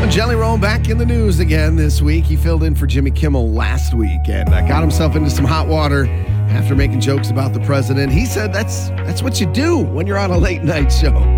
Jelly Roll back in the news again this week. He filled in for Jimmy Kimmel last week and got himself into some hot water after making jokes about the president. He said that's what you do when you're on a late night show.